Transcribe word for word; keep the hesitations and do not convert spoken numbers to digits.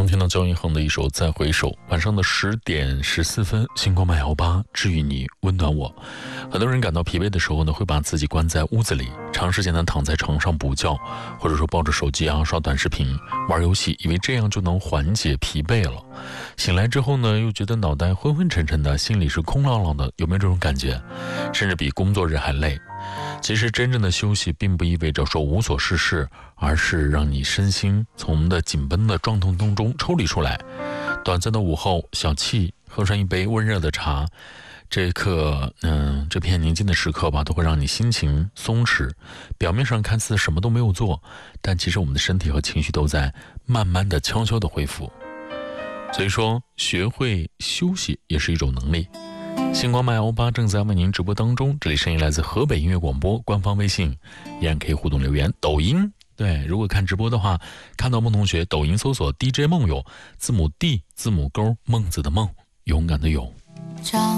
听到焦云恒的一首《再回首》。晚上的十点十四分，星光慢摇吧，治愈你，温暖我。很多人感到疲惫的时候呢，会把自己关在屋子里，长时间的躺在床上补觉，或者说抱着手机啊刷短视频、玩游戏，以为这样就能缓解疲惫了。醒来之后呢，又觉得脑袋昏昏沉沉的，心里是空落落的，有没有这种感觉？甚至比工作日还累。其实真正的休息并不意味着说无所事事，而是让你身心从我们的紧绷的状态当中抽离出来。短暂的午后小憩，喝上一杯温热的茶，这一刻嗯，这片宁静的时刻吧，都会让你心情松弛。表面上看似什么都没有做，但其实我们的身体和情绪都在慢慢的悄悄的恢复。所以说学会休息也是一种能力。星光麦欧巴正在为您直播当中，这里声音来自河北音乐广播官方微信，依然可以互动留言。抖音，对，如果看直播的话，看到孟同学，抖音搜索 D J 梦友，字母 D 字母勾，孟子的孟，勇敢的勇。